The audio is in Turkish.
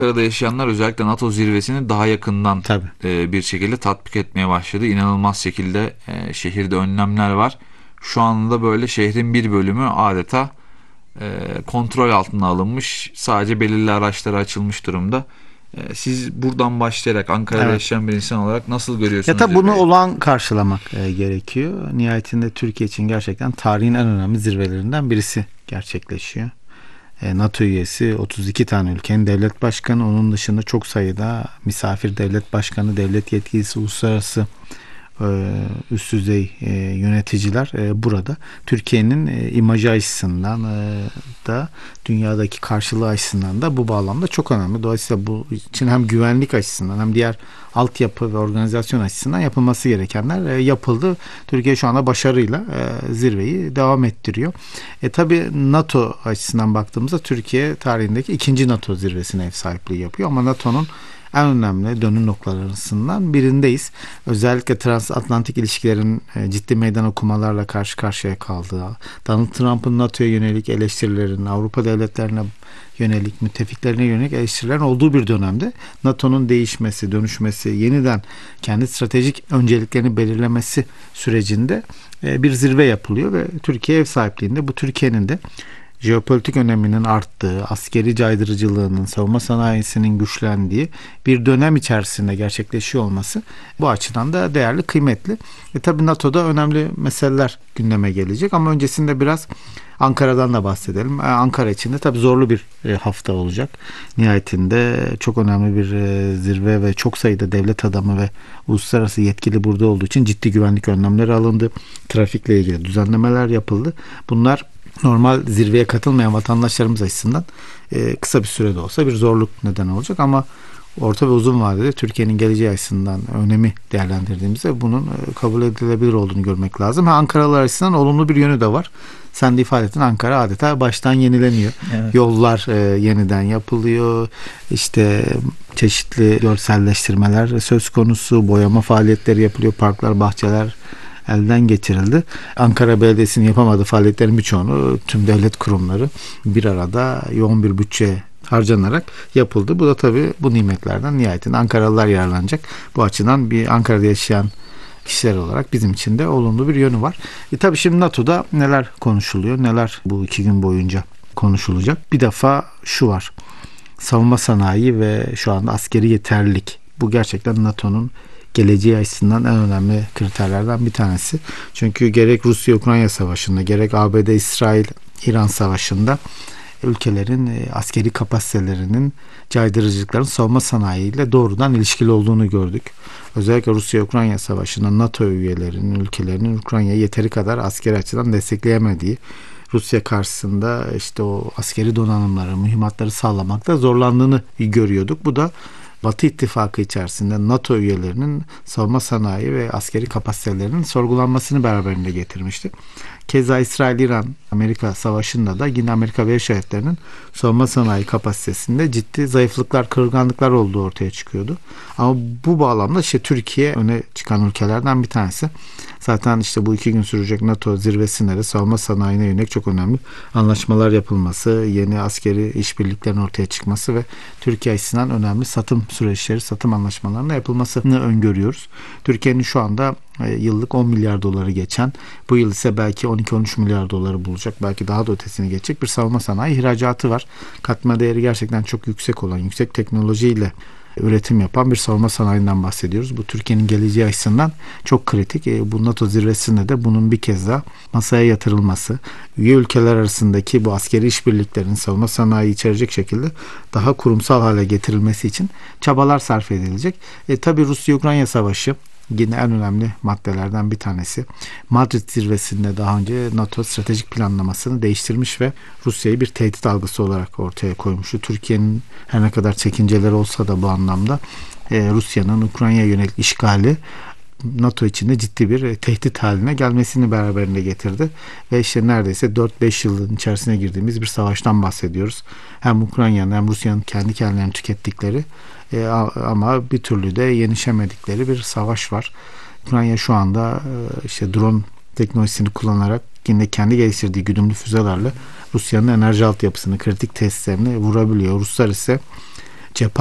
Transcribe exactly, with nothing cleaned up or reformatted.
Ankara'da yaşayanlar özellikle NATO zirvesini daha yakından Tabii. e, bir şekilde tatbik etmeye başladı. İnanılmaz şekilde e, şehirde önlemler var. Şu anda böyle şehrin bir bölümü adeta e, kontrol altına alınmış. Sadece belirli araçlara açılmış durumda. E, siz buradan başlayarak Ankara'da Evet. yaşayan bir insan olarak nasıl Ya görüyorsunuz tabii bunu zirveyi? olağan karşılamak e, gerekiyor. Nihayetinde Türkiye için gerçekten tarihin en önemli zirvelerinden birisi gerçekleşiyor. E, NATO üyesi otuz iki tane ülkenin devlet başkanı, onun dışında çok sayıda misafir devlet başkanı, devlet yetkilisi, uluslararası e, üst düzey e, yöneticiler e, burada. Türkiye'nin e, imajı açısından e, da dünyadaki karşılığı açısından da bu bağlamda çok önemli. Dolayısıyla bu için hem güvenlik açısından hem diğer altyapı ve organizasyon açısından yapılması gerekenler e, yapıldı. Türkiye şu anda başarıyla e, zirveyi devam ettiriyor. E tabi NATO açısından baktığımızda Türkiye tarihindeki ikinci NATO zirvesine ev sahipliği yapıyor ama NATO'nun en önemli dönüm noktaları arasından birindeyiz. Özellikle transatlantik ilişkilerin e, ciddi meydan okumalarla karşı karşıya kaldığı, Donald Trump'ın NATO'ya yönelik eleştirilerin, Avrupa devletlerine yönelik, müttefiklerine yönelik eleştirilerin olduğu bir dönemde NATO'nun değişmesi, dönüşmesi, yeniden kendi stratejik önceliklerini belirlemesi sürecinde e, bir zirve yapılıyor ve Türkiye ev sahipliğinde. Bu Türkiye'nin de jeopolitik öneminin arttığı, askeri caydırıcılığının, savunma sanayisinin güçlendiği bir dönem içerisinde gerçekleşiyor olması bu açıdan da değerli, kıymetli. E tabi NATO'da önemli meseleler gündeme gelecek ama öncesinde biraz Ankara'dan da bahsedelim. E, Ankara için de tabi zorlu bir e, hafta olacak. Nihayetinde çok önemli bir e, zirve ve çok sayıda devlet adamı ve uluslararası yetkili burada olduğu için ciddi güvenlik önlemleri alındı. Trafikle ilgili düzenlemeler yapıldı. Bunlar normal zirveye katılmayan vatandaşlarımız açısından e, kısa bir sürede olsa bir zorluk neden olacak ama orta ve uzun vadede Türkiye'nin geleceği açısından önemi değerlendirdiğimizde bunun e, kabul edilebilir olduğunu görmek lazım. Ha, Ankaralılar açısından olumlu bir yönü de var. Sen de ifade ettin, Ankara adeta baştan yenileniyor. Evet. Yollar e, yeniden yapılıyor. İşte çeşitli görselleştirmeler söz konusu, boyama faaliyetleri yapılıyor. Parklar, bahçeler elden geçirildi. Ankara Belediyesi'nin yapamadığı faaliyetlerin birçoğunu tüm devlet kurumları bir arada yoğun bir bütçe harcanarak yapıldı. Bu da tabii bu nimetlerden nihayetinde Ankaralılar yararlanacak. Bu açıdan bir Ankara'da yaşayan kişiler olarak bizim için de olumlu bir yönü var. E tabii şimdi NATO'da neler konuşuluyor, neler bu iki gün boyunca konuşulacak. Bir defa şu var. Savunma sanayi ve şu anda askeri yeterlilik. Bu gerçekten NATO'nun geleceği açısından en önemli kriterlerden bir tanesi. Çünkü gerek Rusya-Ukrayna savaşında, gerek A B D-İsrail-İran savaşında ülkelerin askeri kapasitelerinin, caydırıcılıkların savunma sanayiyle doğrudan ilişkili olduğunu gördük. Özellikle Rusya-Ukrayna savaşında NATO üyelerinin, ülkelerinin Ukrayna'yı yeteri kadar askeri açıdan destekleyemediği, Rusya karşısında işte o askeri donanımları, mühimmatları sağlamakta zorlandığını görüyorduk. Bu da Batı ittifakı içerisinde NATO üyelerinin savunma sanayi ve askeri kapasitelerinin sorgulanmasını beraberinde getirmişti. Keza İsrail-İran Amerika savaşında da yine Amerika Birleşik Devletleri'nin savunma sanayi kapasitesinde ciddi zayıflıklar, kırılganlıklar olduğu ortaya çıkıyordu. Ama bu bağlamda işte Türkiye öne çıkan ülkelerden bir tanesi. Zaten işte bu iki gün sürecek NATO zirvesinde de savunma sanayine yönelik çok önemli anlaşmalar yapılması, yeni askeri işbirliklerin ortaya çıkması ve Türkiye açısından önemli satım süreçleri, satım anlaşmalarının yapılmasını öngörüyoruz. Türkiye'nin şu anda yıllık on milyar doları geçen, bu yıl ise belki on iki on üç milyar doları bulacak, belki daha da ötesini geçecek bir savunma sanayi ihracatı var. Katma değeri gerçekten çok yüksek olan, yüksek teknolojiyle üretim yapan bir savunma sanayinden bahsediyoruz. Bu Türkiye'nin geleceği açısından çok kritik. Bu NATO zirvesinde de bunun bir kez daha masaya yatırılması, üye ülkeler arasındaki bu askeri işbirliklerin savunma sanayi içerecek şekilde daha kurumsal hale getirilmesi için çabalar sarf edilecek. E, tabii Rusya-Ukrayna savaşı yine en önemli maddelerden bir tanesi. Madrid zirvesinde daha önce NATO stratejik planlamasını değiştirmiş ve Rusya'yı bir tehdit algısı olarak ortaya koymuştu. Türkiye'nin her ne kadar çekinceleri olsa da bu anlamda e, Rusya'nın Ukrayna'ya yönelik işgali NATO içinde ciddi bir tehdit haline gelmesini beraberinde getirdi. Ve işte neredeyse dört beş yılın içerisine girdiğimiz bir savaştan bahsediyoruz. Hem Ukrayna'nın hem Rusya'nın kendi kendilerini tükettikleri e, ama bir türlü de yenişemedikleri bir savaş var. Ukrayna şu anda e, işte drone teknolojisini kullanarak yine kendi geliştirdiği güdümlü füzelerle Rusya'nın enerji altyapısını, kritik tesislerini vurabiliyor. Ruslar ise cephe